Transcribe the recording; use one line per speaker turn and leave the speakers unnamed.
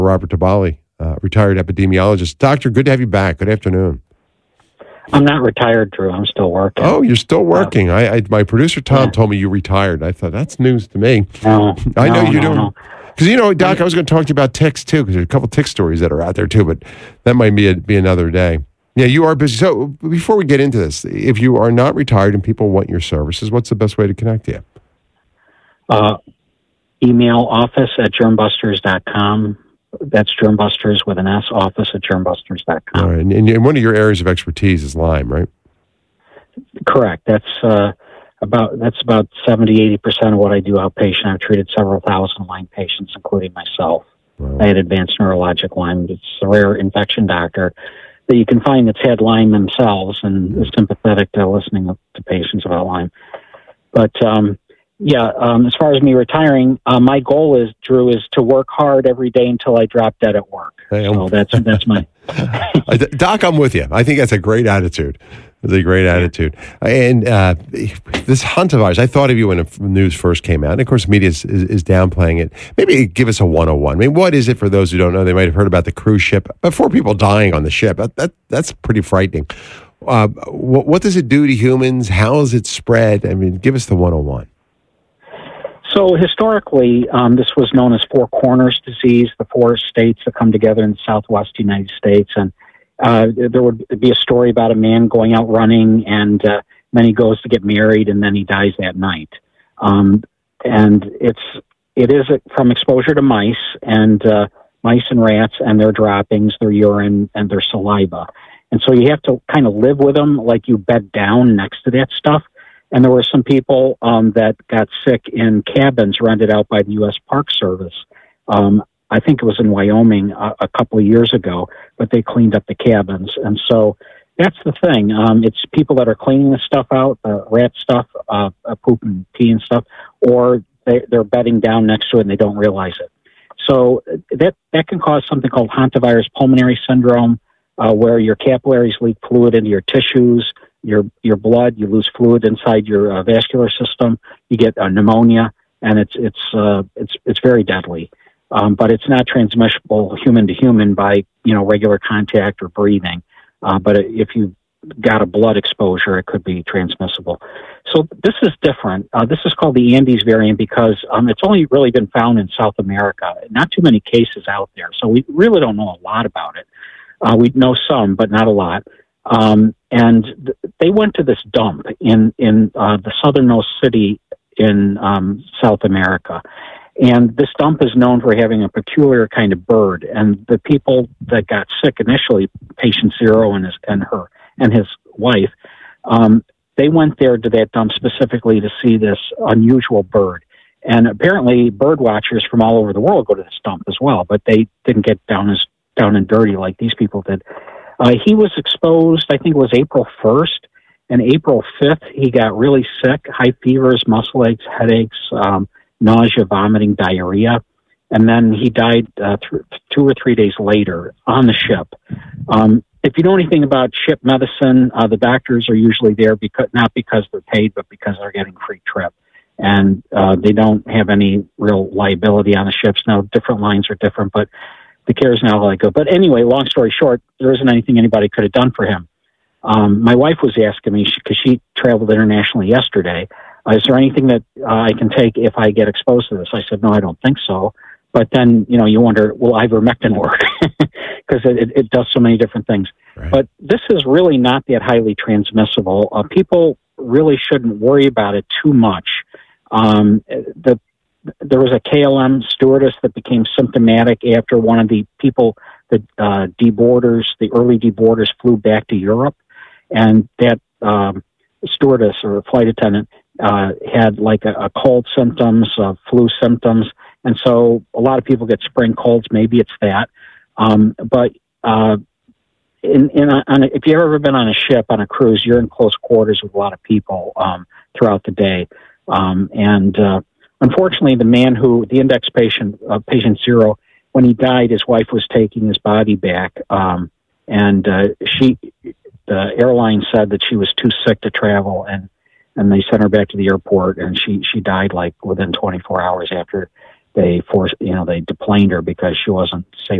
Robert Tabali, retired epidemiologist. Doctor, good to have you back. Good afternoon.
I'm not retired, Drew. I'm still working.
Oh, you're still working. My producer, Tom, told me you retired. I thought, that's news to me.
No,
I know you don't. Because, Doc, I was going to talk to you about ticks, too, because there's a couple tick stories that are out there, too, but that might be another day. Yeah, you are busy. So before we get into this, if you are not retired and people want your services, what's the best way to connect to you?
Email office@germbusters.com. That's Germbusters with an S, office@germbusters.com.
All right. And one of your areas of expertise is Lyme, right?
Correct. That's about 70-80% of what I do outpatient. I've treated several thousand Lyme patients, including myself. Wow. I had advanced neurologic Lyme. It's a rare infection doctor that you can find that's had Lyme themselves and is sympathetic to listening to patients about Lyme. But as far as me retiring, my goal is, Drew, is to work hard every day until I drop dead at work. So that's my...
Doc, I'm with you. I think that's a great attitude. It's a great attitude. And this hantavirus, I thought of you when the news first came out. And, of course, media is downplaying it. Maybe give us a 101. I mean, what is it for those who don't know? They might have heard about the cruise ship. But 4 people dying on the ship, that's pretty frightening. What does it do to humans? How is it spread? I mean, give us the 101.
So historically, this was known as Four Corners disease, the 4 states that come together in the southwest United States. And there would be a story about a man going out running, and then he goes to get married, and then he dies that night. And it is from exposure to mice and rats and their droppings, their urine, and their saliva. And so you have to kind of live with them like you bed down next to that stuff. And there were some people that got sick in cabins rented out by the U.S. Park Service. I think it was in Wyoming a couple of years ago, but they cleaned up the cabins. And so that's the thing. It's people that are cleaning the stuff out, rat stuff, poop and pee and stuff, or they're bedding down next to it and they don't realize it. So that can cause something called hantavirus pulmonary syndrome, where your capillaries leak fluid into your tissues, your blood, you lose fluid inside your vascular system, you get pneumonia, and it's very deadly. But it's not transmissible human to human by regular contact or breathing. But if you got a blood exposure, it could be transmissible. So this is different. This is called the Andes variant because it's only really been found in South America. Not too many cases out there, so we really don't know a lot about it. We know some, but not a lot. And they went to this dump in the southernmost city in South America. And this dump is known for having a peculiar kind of bird. And the people that got sick initially, patient 0 and his wife, they went there to that dump specifically to see this unusual bird. And apparently bird watchers from all over the world go to this dump as well, but they didn't get down and dirty like these people did. He was exposed, I think it was April 1st, and April 5th, he got really sick, high fevers, muscle aches, headaches, nausea, vomiting, diarrhea, and then he died 2 or 3 days later on the ship. If you know anything about ship medicine, the doctors are usually there not because they're paid, but because they're getting free trip. And they don't have any real liability on the ships. Now, different lines are different, but the care is not all that good. But anyway, long story short, there isn't anything anybody could have done for him. My wife was asking me, because she traveled internationally yesterday, is there anything that I can take if I get exposed to this? I said, no, I don't think so. But then, you wonder, will ivermectin work? Because it does so many different things. Right. But this is really not that highly transmissible. People really shouldn't worry about it too much. There was a KLM stewardess that became symptomatic after one of the people, the early deboarders flew back to Europe. And that stewardess or flight attendant had like a cold symptoms, flu symptoms. And so a lot of people get spring colds. Maybe it's that. But if you've ever been on a ship, on a cruise, you're in close quarters with a lot of people throughout the day. Unfortunately, the index patient, patient 0, when he died, his wife was taking his body back. The airline said that she was too sick to travel, and they sent her back to the airport, and she died like within 24 hours after they deplaned her because she wasn't safe